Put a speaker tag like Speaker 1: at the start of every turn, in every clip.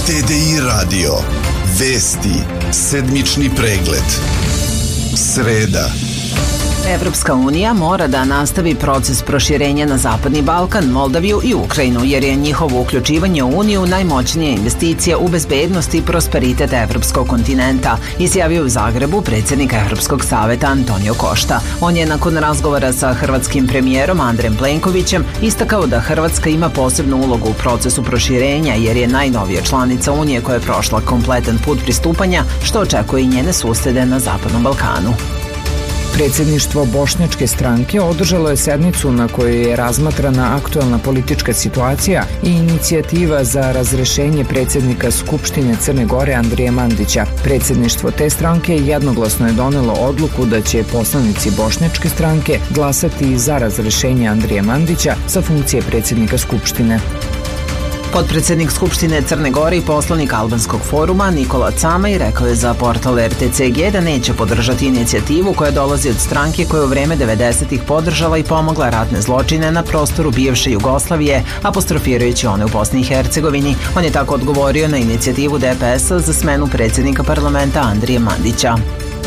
Speaker 1: TDI radio. Vesti. Sedmični pregled. Sreda.
Speaker 2: Evropska unija mora da nastavi proces proširenja na Zapadni Balkan, Moldaviju i Ukrajinu, jer je njihovo uključivanje u Uniju najmoćnija investicija u bezbednost i prosperitet evropskog kontinenta, izjavio u Zagrebu predsjednik Evropskog saveta Antonio Costa. On je nakon razgovora sa hrvatskim premijerom Andrejem Plenkovićem istakao da Hrvatska ima posebnu ulogu u procesu proširenja, jer je najnovija članica Unije koja je prošla kompletan put pristupanja, što očekuje i njene susede na Zapadnom Balkanu.
Speaker 3: Predsjedništvo Bošnjačke stranke održalo je sednicu na kojoj je razmatrana aktualna politička situacija i inicijativa za razrešenje predsjednika Skupštine Crne Gore Andrije Mandića. Predsjedništvo te stranke jednoglasno je donelo odluku da će poslanici Bošnjačke stranke glasati za razrešenje Andrije Mandića sa funkcije predsjednika Skupštine.
Speaker 2: Potpredsjednik Skupštine Crne Gore i poslanik Albanskog foruma Nikola Camaj rekao je za portal RTCG da neće podržati inicijativu koja dolazi od stranke koja je u vreme 90-ih podržala i pomogla ratne zločine na prostoru bivše Jugoslavije, apostrofirajući one u Bosni i Hercegovini. On je tako odgovorio na inicijativu DPS-a za smenu predsjednika parlamenta Andrije Mandića.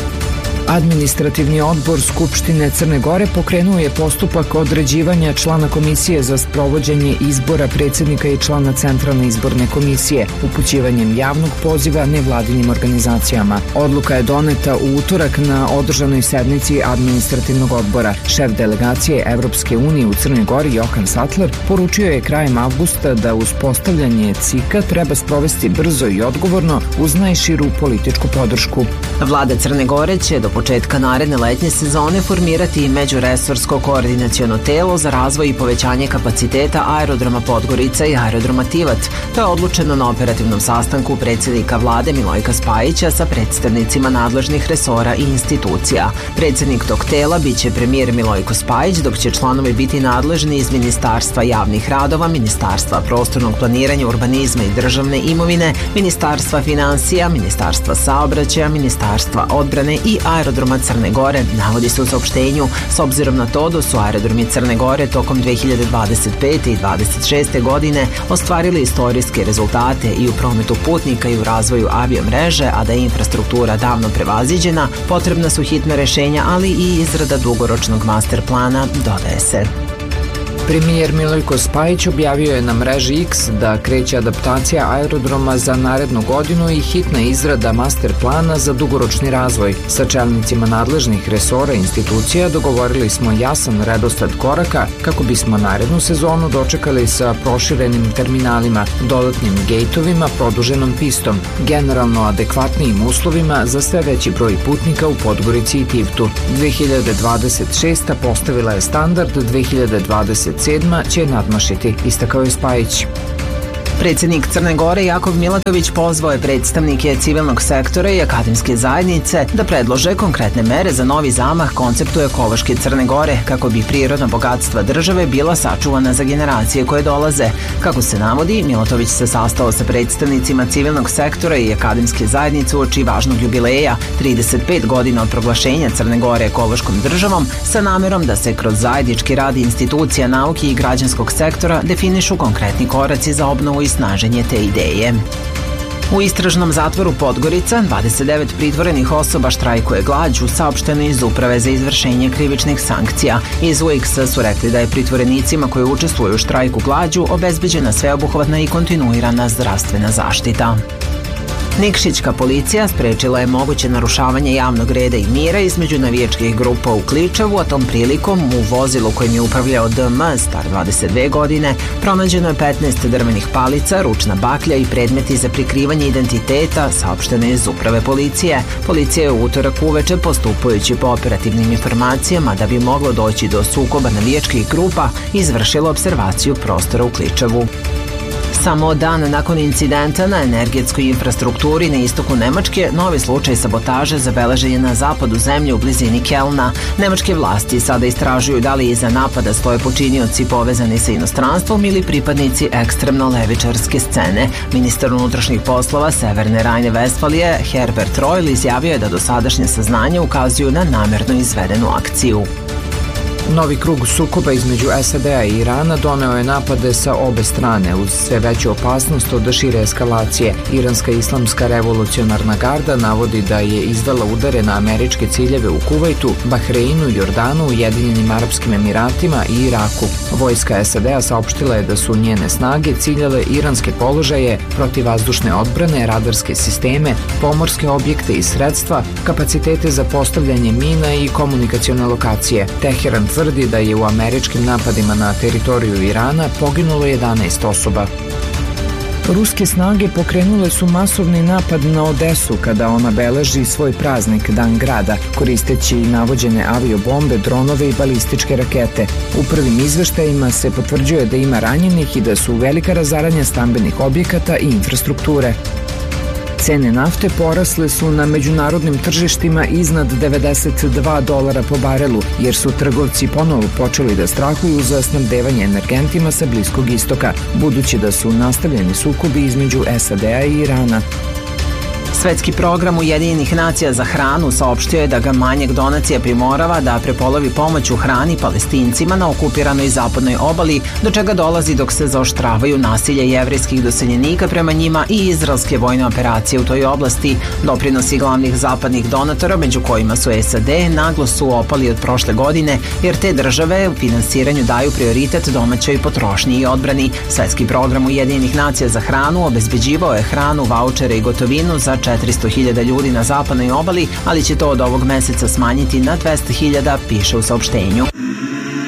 Speaker 3: Administrativni odbor Skupštine Crne Gore pokrenuo je postupak određivanja člana komisije za sprovođenje izbora predsjednika i člana Centralne izborne komisije upućivanjem javnog poziva nevladinim organizacijama. Odluka je doneta u utorak na održanoj sednici administrativnog odbora. Šef delegacije Evropske unije u Crnoj Gori Johan Sattler poručio je krajem avgusta da uspostavljanje CIK-a treba sprovesti brzo i odgovorno uz najširu političku podršku.
Speaker 2: Vlada Crne Gore će do početka naredne letnje sezone formirati međuresorsko koordinaciono telo za razvoj i povećanje kapaciteta aerodroma Podgorica i aerodroma Tivat. To je odlučeno na operativnom sastanku predsjednika vlade Milojka Spajića sa predstavnicima nadležnih resora i institucija. Predsjednik tog tela biće premijer Milojko Spajić, dok će članovi biti nadležni iz Ministarstva javnih radova, Ministarstva prostornog planiranja, urbanizma i državne imovine, Ministarstva financija, Ministarstva saobraćaja, Ministarstva odbrane i aerodroma Crne Gore, navodi se u saopštenju. S obzirom na to da su aerodromi Crne Gore tokom 2025. i 2026. godine ostvarili istorijske rezultate i u prometu putnika i u razvoju aviomreže, a da je infrastruktura davno prevaziđena, potrebna su hitna rješenja, ali i izrada dugoročnog master plana, dodaje se.
Speaker 3: Premijer Milojko Spajić objavio je na mreži X da kreće adaptacija aerodroma za narednu godinu i hitna izrada master plana za dugoročni razvoj. Sa čelnicima nadležnih resora i institucija dogovorili smo jasan redosled koraka kako bismo narednu sezonu dočekali sa proširenim terminalima, dodatnim gejtovima, produženom pistom, generalno adekvatnijim uslovima za sve veći broj putnika u Podgorici i Tivtu. 2026. postavila je standard, 2027. će nadmašiti, istakao je Spajić.
Speaker 2: Predsjednik Crne Gore Jakov Milatović pozvao je predstavnike civilnog sektora i akademske zajednice da predlože konkretne mere za novi zamah konceptu ekološke Crne Gore kako bi prirodna bogatstva države bila sačuvana za generacije koje dolaze. Kako se navodi, Milatović se sastao sa predstavnicima civilnog sektora i akademske zajednice uoči važnog jubileja 35 godina od proglašenja Crne Gore ekološkom državom sa namerom da se kroz zajednički rad institucija nauke i građanskog sektora definišu konkretni koraci za obnovu i snaženje te ideje. U istražnom zatvoru Podgorica 29 pritvorenih osoba štrajkuje glađu, saopšteno iz Uprave za izvršenje krivičnih sankcija. Iz UX su rekli da je pritvorenicima koji učestvuju u štrajku glađu obezbeđena sveobuhvatna i kontinuirana zdravstvena zaštita. Nikšićka policija sprečila je moguće narušavanje javnog reda i mira između navijačkih grupa u Kličevu, a tom prilikom u vozilu kojim je upravljao DM, star 22 godine, pronađeno je 15 drvenih palica, ručna baklja i predmeti za prikrivanje identiteta, saopšteno iz Uprave policije. Policija je u utorak uveče, postupajući po operativnim informacijama da bi moglo doći do sukoba navijačkih grupa, izvršila observaciju prostora u Kličevu. Samo dan nakon incidenta na energetskoj infrastrukturi na istoku Nemačke, novi slučaj sabotaže zabeležen je na zapadu zemlje u blizini Kelna. Nemačke vlasti sada istražuju da li iza napada stoje počinioci povezani sa inostranstvom ili pripadnici ekstremno levičarske scene. Ministar unutrašnjih poslova Severne Rajne-Vestfalije Herbert Reul izjavio je da dosadašnje saznanja ukazuju na namerno izvedenu akciju.
Speaker 3: Novi krug sukoba između SAD-a i Irana doneo je napade sa obe strane uz sve veću opasnost od šire eskalacije. Iranska islamska revolucionarna garda navodi da je izdala udare na američke ciljeve u Kuvajtu, Bahreinu, Jordanu, Ujedinjenim Arapskim Emiratima i Iraku. Vojska SAD-a saopštila je da su njene snage ciljale iranske položaje, protivvazdušne odbrane, radarske sisteme, pomorske objekte i sredstva, kapacitete za postavljanje mina i komunikacione lokacije. Teheran tvrdi da je u američkim napadima na teritoriju Irana poginulo 11 osoba. Ruske snage pokrenule su masovni napad na Odesu kada ona beleži svoj praznik Dan grada, koristeći navođene aviobombe, dronove i balističke rakete. U prvim izveštajima se potvrđuje da ima ranjenih i da su velika razaranja stambenih objekata i infrastrukture. Cene nafte porasle su na međunarodnim tržištima iznad $92 po barelu, jer su trgovci ponovo počeli da strahuju za snabdevanje energentima sa Bliskog istoka, budući da su nastavljeni sukobi između SAD-a i Irana.
Speaker 2: Svetski program Ujedinjenih nacija za hranu saopštio je da ga manjak donacija primorava da prepolovi pomoć u hrani Palestincima na okupiranoj zapadnoj obali, do čega dolazi dok se zaoštravaju nasilje jevrejskih doseljenika prema njima i izraelske vojne operacije u toj oblasti. Doprinosi glavnih zapadnih donatora, među kojima su SAD, naglo su opali od prošle godine, jer te države u finansiranju daju prioritet domaćoj potrošnji i odbrani. Svetski program Ujedinjenih nacija za hranu obezbeđivao je hranu, vaučere i gotovinu za 400.000 ljudi na zapadnoj obali, ali će to od ovog meseca smanjiti na 200.000, piše u saopštenju.